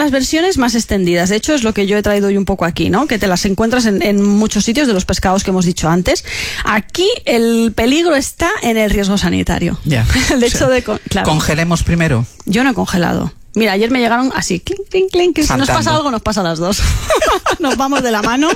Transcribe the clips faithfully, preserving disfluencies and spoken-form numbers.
las versiones más extendidas. De hecho, es lo que yo he traído hoy un poco aquí, ¿no? Que te las encuentras en, en muchos sitios de los pescados que hemos dicho antes. Aquí el peligro está en el riesgo sanitario. Ya. El hecho de... Con, claro. ¿Congelemos primero? Yo no he congelado. Mira, ayer me llegaron así, clink, clink, clink, que si nos pasa algo, nos pasa a las dos. Nos vamos de la mano.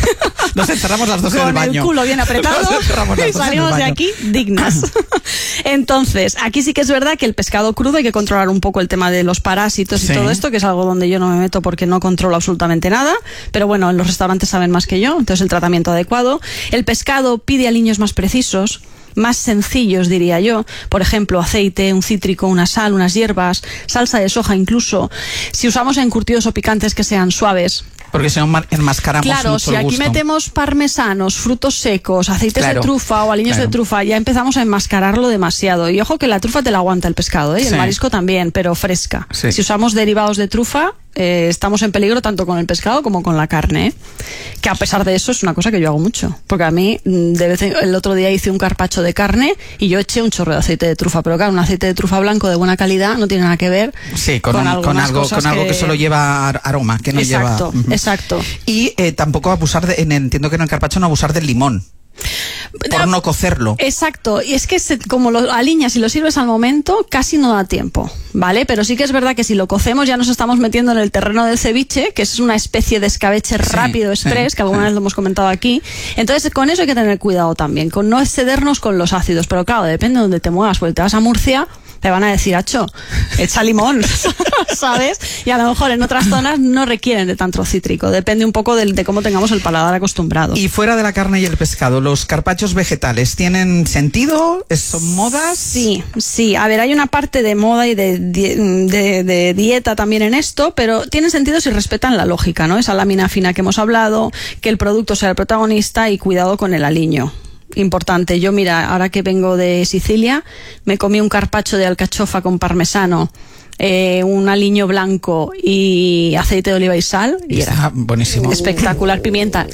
Nos encerramos las dos en el baño. Con el culo bien apretado y salimos de aquí dignas. Entonces, aquí sí que es verdad que el pescado crudo hay que controlar un poco el tema de los parásitos sí. y todo esto, que es algo donde yo no me meto porque no controlo absolutamente nada. Pero bueno, en los restaurantes saben más que yo, entonces el tratamiento adecuado. El pescado pide aliños más precisos, más sencillos, diría yo. Por ejemplo, aceite, un cítrico, una sal, unas hierbas, salsa de soja incluso. Si usamos encurtidos o picantes que sean suaves. Porque si no enmascaramos claro, mucho si el gusto. Aquí metemos parmesanos, frutos secos, aceites claro, de trufa o aliños claro. de trufa, ya empezamos a enmascararlo demasiado. Y ojo que la trufa te la aguanta el pescado, ¿eh? Y sí. el marisco también, pero fresca. Sí. Si usamos derivados de trufa, eh, estamos en peligro tanto con el pescado como con la carne, ¿eh? Que a pesar de eso es una cosa que yo hago mucho. Porque a mí, de vez en, el otro día hice un carpaccio de carne y yo eché un chorro de aceite de trufa. Pero claro, un aceite de trufa blanco de buena calidad no tiene nada que ver sí, con, con, un, con algo, con algo que... que solo lleva aroma, que no exacto, lleva... Exacto, exacto. Y eh, tampoco abusar, de, en, entiendo que en el carpaccio no abusar del limón. Por no cocerlo. Exacto, y es que se, como lo aliñas y lo sirves al momento, casi no da tiempo, ¿vale? Pero sí que es verdad que si lo cocemos ya nos estamos metiendo en el terreno del ceviche, que es una especie de escabeche sí, rápido express, sí, que alguna sí. vez lo hemos comentado aquí. Entonces con eso hay que tener cuidado también, con no excedernos con los ácidos, pero claro, depende de donde te muevas, porque te vas a Murcia, te van a decir, acho, echa limón, ¿sabes? Y a lo mejor en otras zonas no requieren de tanto cítrico, depende un poco de, de cómo tengamos el paladar acostumbrado. Y fuera de la carne y el pescado, ¿los carpachos vegetales tienen sentido? ¿Son modas? Sí, sí. A ver, hay una parte de moda y de, de, de, de dieta también en esto, pero tienen sentido si respetan la lógica, ¿no? Esa lámina fina que hemos hablado, que el producto sea el protagonista y cuidado con el aliño. Importante. Yo, mira, ahora que vengo de Sicilia, me comí un carpaccio de alcachofa con parmesano, eh, un aliño blanco y aceite de oliva y sal. Y, y era buenísimo. Espectacular. Pimienta.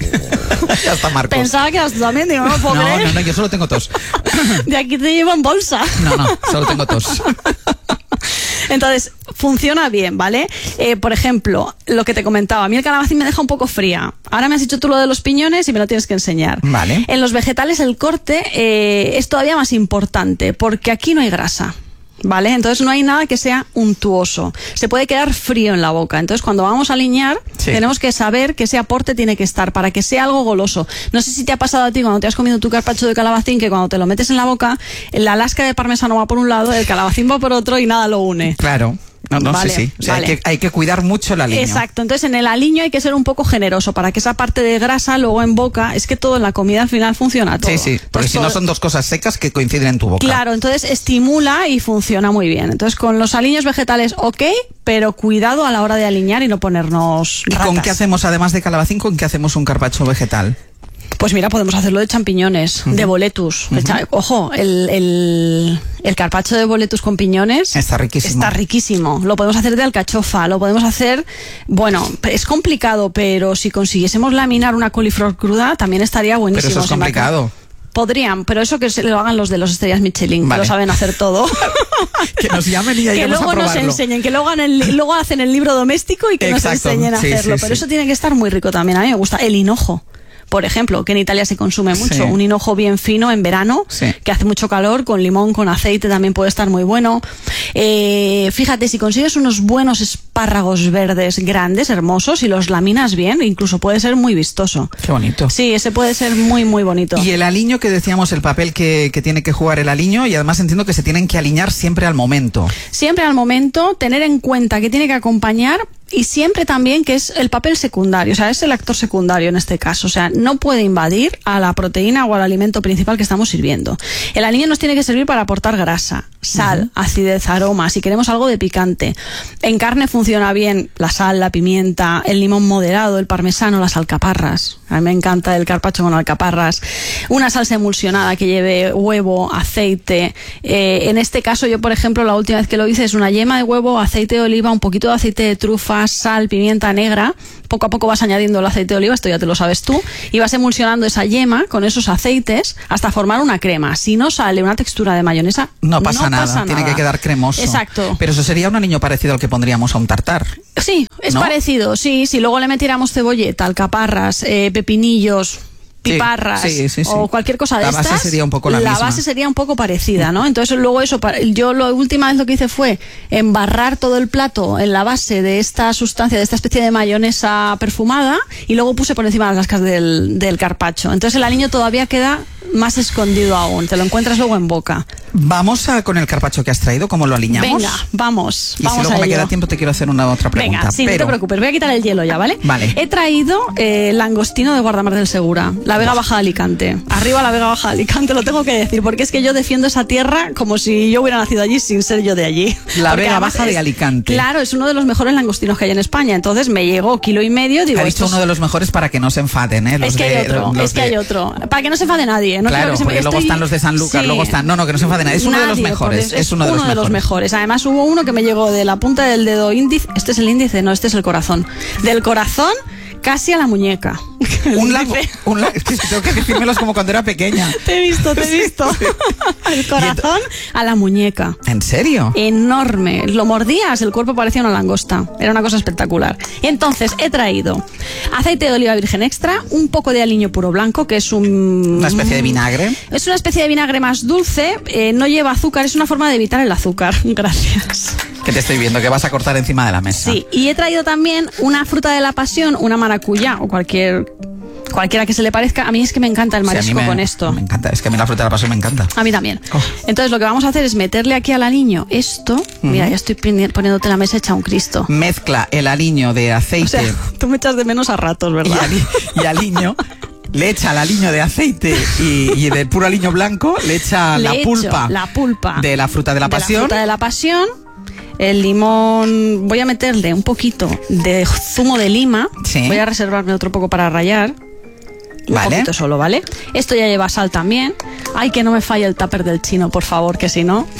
Ya está, Marcos. Pensaba que eras tú también, digo, no lo puedo no, creer. No, no, yo solo tengo tos. De aquí te llevo en bolsa. No, no, solo tengo tos. Entonces, funciona bien, ¿vale? Eh, por ejemplo, lo que te comentaba, a mí el calabacín me deja un poco fría. Ahora me has dicho tú lo de los piñones y me lo tienes que enseñar. Vale. En los vegetales el corte eh, es todavía más importante, porque aquí no hay grasa. ¿Vale? Entonces no hay nada que sea untuoso. Se puede quedar frío en la boca. Entonces cuando vamos a aliñar, sí. tenemos que saber que ese aporte tiene que estar para que sea algo goloso. No sé si te ha pasado a ti cuando te has comido tu carpaccio de calabacín, que cuando te lo metes en la boca, la lasca de parmesano va por un lado, el calabacín va por otro y nada lo une. Claro. No, no, vale, sí, sí. O sea, vale. hay, que, hay que cuidar mucho el aliño. Exacto. Entonces, en el aliño hay que ser un poco generoso para que esa parte de grasa luego en boca, es que todo en la comida al final funciona todo. Sí, sí. Porque pues si todo... no son dos cosas secas que coinciden en tu boca. Claro, entonces estimula y funciona muy bien. Entonces, con los aliños vegetales, ok, pero cuidado a la hora de aliñar y no ponernos ratas. ¿Y con qué hacemos, además de calabacín, con qué hacemos un carpaccio vegetal? Pues mira, podemos hacerlo de champiñones, uh-huh. de boletus. Uh-huh. Ojo, el, el, el carpaccio de boletus con piñones está riquísimo. Está riquísimo. Lo podemos hacer de alcachofa, lo podemos hacer... Bueno, es complicado, pero si consiguiésemos laminar una coliflor cruda, también estaría buenísimo. Pero eso es complicado. Podrían, pero eso que se lo hagan los de los estrellas Michelin, vale. que lo saben hacer todo. Que nos llamen y ya que iremos luego a probarlo. nos enseñen, que luego, hagan el, luego hacen el libro doméstico y que Exacto. nos enseñen a sí, hacerlo. Sí, pero sí. eso tiene que estar muy rico también. A mí me gusta el hinojo. Por ejemplo, que en Italia se consume mucho, sí. un hinojo bien fino en verano, sí. que hace mucho calor, con limón, con aceite, también puede estar muy bueno. Eh, fíjate, si consigues unos buenos espárragos verdes grandes, hermosos, y los laminas bien, incluso puede ser muy vistoso. Qué bonito. Sí, ese puede ser muy, muy bonito. Y el aliño, que decíamos, el papel que, que tiene que jugar el aliño, y además entiendo que se tienen que aliñar siempre al momento. Siempre al momento, tener en cuenta que tiene que acompañar. Y siempre también que es el papel secundario, o sea, es el actor secundario en este caso, o sea, no puede invadir a la proteína o al alimento principal que estamos sirviendo. El aliño nos tiene que servir para aportar grasa, sal, uh-huh. acidez, aroma, si queremos algo de picante. En carne funciona bien la sal, la pimienta, el limón moderado, el parmesano, las alcaparras. A mí me encanta el carpaccio con alcaparras. Una salsa emulsionada que lleve huevo, aceite. Eh, en este caso yo, por ejemplo, la última vez que lo hice es una yema de huevo, aceite de oliva, un poquito de aceite de trufa, sal, pimienta negra, poco a poco vas añadiendo el aceite de oliva, esto ya te lo sabes tú, y vas emulsionando esa yema con esos aceites hasta formar una crema. Si no sale una textura de mayonesa, no pasa, no nada, pasa tiene nada. que quedar cremoso. Exacto. Pero eso sería un aliño parecido al que pondríamos a un tartar. Sí, es ¿no? parecido, sí. Si luego le metiéramos cebolleta, alcaparras, eh, pepinillos, piparras, sí, sí, sí, sí. o cualquier cosa de la estas, base sería un poco la, la misma. base sería un poco parecida, ¿no? Entonces luego eso, yo la última vez lo que hice fue embarrar todo el plato en la base de esta sustancia, de esta especie de mayonesa perfumada, y luego puse por encima las lascas del, del carpaccio. Entonces el aliño todavía queda más escondido aún, te lo encuentras luego en boca. Vamos a con el carpaccio que has traído, ¿cómo lo aliñamos? Venga, vamos. Y vamos si luego a me ello. queda tiempo te quiero hacer una otra pregunta. Venga, sí, pero... no te preocupes, voy a quitar el hielo ya, ¿vale? Vale. He traído eh, langostino de Guardamar del Segura, la Vega Baja de Alicante. Arriba la Vega Baja de Alicante, lo tengo que decir, porque es que yo defiendo esa tierra como si yo hubiera nacido allí sin ser yo de allí. La Porque Vega además Baja es, de Alicante. Claro, es uno de los mejores langostinos que hay en España, entonces me llegó kilo y medio, digo... Ha dicho estos... uno de los mejores para que no se enfaden, ¿eh? Los es que de, hay otro, los es que de... hay otro. Para que no se enfade nadie. No claro, quiero que se porque me... luego Estoy... están los de San Lucas, sí. luego están... No, no, que no se enfade nadie. Es uno Nadie, de los mejores. porque Es uno de los uno de los mejores. mejores. Además hubo uno que me llegó de la punta del dedo índice. Este es el índice, no, este es el corazón. Del corazón casi a la muñeca. Un lago, un lago, es que tengo que decírmelos como cuando era pequeña. Te he visto, te he visto. El corazón a la muñeca. ¿En serio? Enorme. Lo mordías, el cuerpo parecía una langosta. Era una cosa espectacular. Y entonces he traído aceite de oliva virgen extra, un poco de aliño puro blanco, que es un... Una especie de vinagre. Es una especie de vinagre más dulce, eh, no lleva azúcar, es una forma de evitar el azúcar. Gracias. Que te estoy viendo, que vas a cortar encima de la mesa. Sí, y he traído también una fruta de la pasión, una maracuyá o cualquier... Cualquiera que se le parezca. A mí es que me encanta el marisco, sí, a mí me, con esto. Me encanta, es que a mí la fruta de la pasión me encanta. A mí también. Oh. Entonces lo que vamos a hacer es meterle aquí al aliño esto. Uh-huh. Mira, ya estoy poniéndote la mesa hecha un Cristo. Mezcla el aliño de aceite. O sea, tú me echas de menos a ratos, ¿verdad? Y, ali, y aliño. Le echa el aliño de aceite y, y del puro aliño blanco le echa le la pulpa, la pulpa de la fruta de la de pasión. La fruta de la pasión. El limón, voy a meterle un poquito de zumo de lima. Sí. Voy a reservarme otro poco para rallar. Un vale. poquito solo, ¿vale? Esto ya lleva sal también. Ay, que no me falle el tupper del chino, por favor, que si no...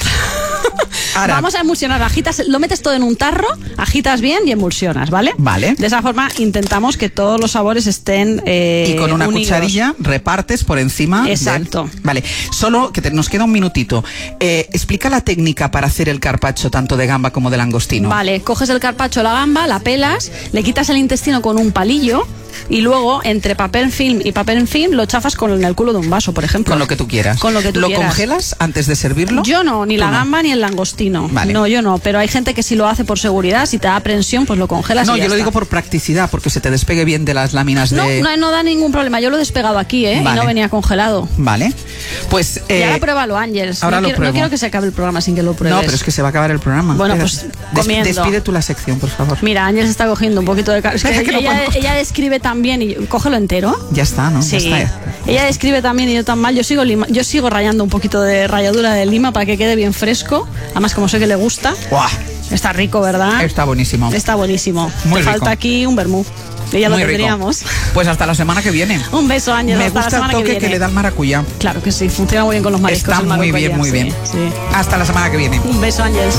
Ahora, vamos a emulsionar, agitas, lo metes todo en un tarro, agitas bien y emulsionas, ¿vale? Vale. De esa forma intentamos que todos los sabores estén eh, y con una unidos. Cucharilla repartes por encima. Exacto. Del... Vale, solo que te, nos queda un minutito. Eh, explica la técnica para hacer el carpaccio tanto de gamba como de langostino. Vale, coges el carpaccio, la gamba, la pelas, le quitas el intestino con un palillo. Y luego, entre papel film y papel film, lo chafas con el culo de un vaso, por ejemplo. Con lo que tú quieras. Con lo que tú ¿Lo quieras. congelas antes de servirlo? Yo no, ni ¿Tú la no? gamba ni el langostino. Vale. No, yo no, pero hay gente que sí lo hace por seguridad. Si te da prensión, pues lo congelas No, y ya yo lo está. digo por practicidad, porque se te despegue bien de las láminas no, de... No, no da ningún problema. Yo lo he despegado aquí, ¿eh? Vale. Y no venía congelado. Vale. Pues... Eh, y ahora pruébalo, Ángels. Ahora no, lo quiero, pruebo. no quiero que se acabe el programa sin que lo pruebes. No, pero es que se va a acabar el programa. Bueno, Espérate. pues comiendo. Des, despide tú la sección, por favor. Mira, Ángels está cogiendo un poquito de... Es que Es que no ella, puedo cortar. ella describe tan bien y... Cógelo entero. Ya está, ¿no? Sí. Ya está. Ella describe también y yo tan mal. Yo sigo lima, yo sigo rayando un poquito de ralladura de lima para que quede bien fresco. Además, como sé que le gusta. ¡Buah! Está rico, ¿verdad? Está buenísimo. Está buenísimo. Muy Te rico. falta aquí un vermú. Y ya Muy lo rico. tendríamos. Pues hasta la semana que viene. Un beso, Ángel. Me hasta la gusta el semana toque que, que, viene. le da el maracuyá. Claro que sí, funciona muy bien con los mariscos. Está el muy maracuyá, bien, muy sí, bien. sí. Hasta la semana que viene. Un beso, Ángel.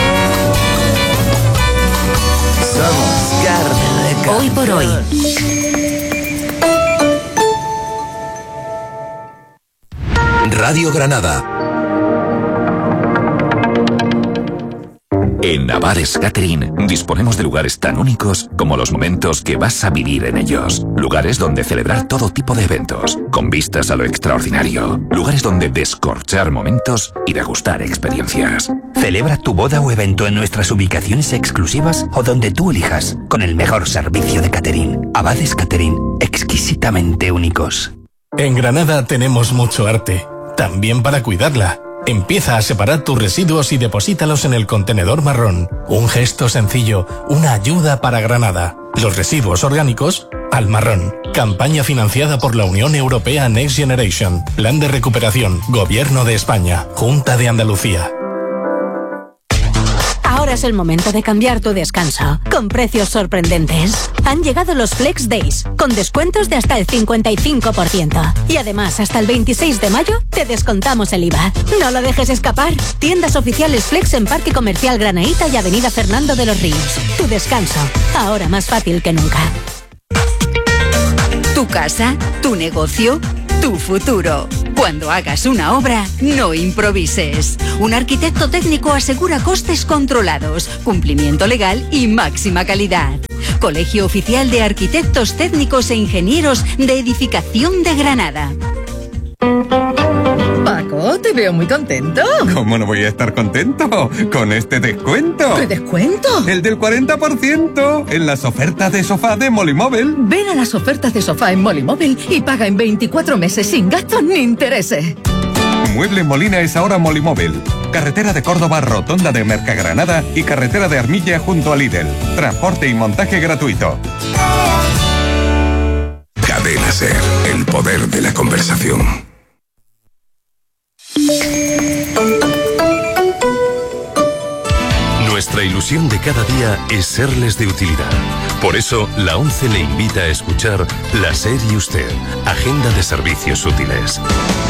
Somos carne de Hoy por hoy. Radio Granada. En Navares Catering disponemos de lugares tan únicos como los momentos que vas a vivir en ellos. Lugares donde celebrar todo tipo de eventos, con vistas a lo extraordinario. Lugares donde descorchar momentos y degustar experiencias. Celebra tu boda o evento en nuestras ubicaciones exclusivas o donde tú elijas, con el mejor servicio de catering. Abades Catering, exquisitamente únicos. En Granada tenemos mucho arte, también para cuidarla. Empieza a separar tus residuos y deposítalos en el contenedor marrón. Un gesto sencillo, una ayuda para Granada. Los residuos orgánicos al marrón. Campaña financiada por la Unión Europea Next Generation. Plan de recuperación. Gobierno de España. Junta de Andalucía. Ahora es el momento de cambiar tu descanso, con precios sorprendentes. Han llegado los Flex Days, con descuentos de hasta el cincuenta y cinco por ciento. Y además, hasta el veintiséis de mayo, te descontamos el I V A. No lo dejes escapar. Tiendas oficiales Flex en Parque Comercial Granaíta y Avenida Fernando de los Ríos. Tu descanso, ahora más fácil que nunca. Tu casa, tu negocio, tu futuro. Cuando hagas una obra, no improvises. Un arquitecto técnico asegura costes controlados, cumplimiento legal y máxima calidad. Colegio Oficial de Arquitectos Técnicos e Ingenieros de Edificación de Granada. Paco, te veo muy contento. ¿Cómo no voy a estar contento con este descuento? ¿Qué descuento? El del cuarenta por ciento en las ofertas de sofá de Molimóvil. Ven a las ofertas de sofá en Molimóvil y paga en veinticuatro meses sin gastos ni intereses. Mueble Molina es ahora Molimóvil. Carretera de Córdoba, rotonda de Mercagranada y carretera de Armilla junto a Lidl. Transporte y montaje gratuito. Cadena Ser, el poder de la conversación. Nuestra ilusión de cada día es serles de utilidad. Por eso, la ONCE le invita a escuchar La SER y Usted, Agenda de Servicios Útiles.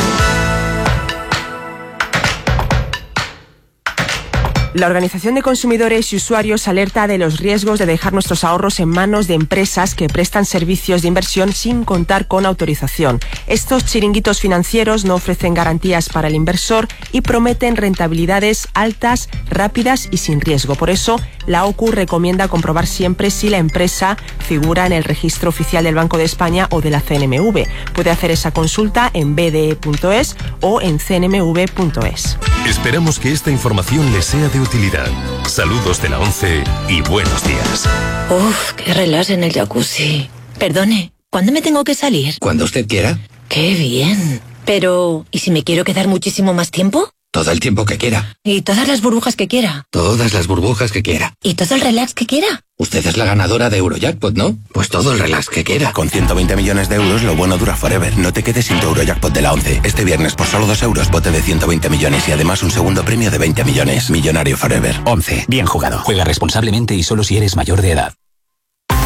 La Organización de Consumidores y Usuarios alerta de los riesgos de dejar nuestros ahorros en manos de empresas que prestan servicios de inversión sin contar con autorización. Estos chiringuitos financieros no ofrecen garantías para el inversor y prometen rentabilidades altas, rápidas y sin riesgo. Por eso, la O C U recomienda comprobar siempre si la empresa figura en el registro oficial del Banco de España o de la C N M V. Puede hacer esa consulta en b d e punto es o en c n m v punto es. Esperamos que esta información les sea de utilidad. Saludos de la ONCE y buenos días. Uf, qué relax en el jacuzzi. Perdone, ¿cuándo me tengo que salir? Cuando usted quiera. Qué bien. Pero, ¿y si me quiero quedar muchísimo más tiempo? Todo el tiempo que quiera. ¿Y todas las burbujas que quiera? Todas las burbujas que quiera. ¿Y todo el relax que quiera? Usted es la ganadora de Eurojackpot, ¿no? Pues todo el relax que quiera. Con ciento veinte millones de euros, lo bueno dura forever. No te quedes sin tu Eurojackpot de la ONCE. Este viernes, por solo dos euros, bote de ciento veinte millones y además un segundo premio de veinte millones. Millonario forever. ONCE. Bien jugado. Juega responsablemente y solo si eres mayor de edad.